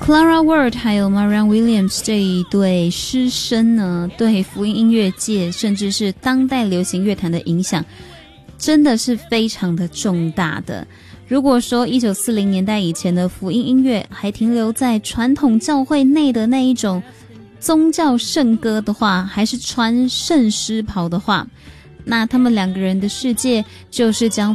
Clara Ward 还有 Marianne Williams 这一对师生呢，对福音音乐界甚至是当代流行乐坛的影响真的是非常的重大的。如果说1940年代以前的福音音乐还停留在传统教会内的那一种宗教圣歌的话，还是穿圣诗袍的话，那他们两个人的世界就是将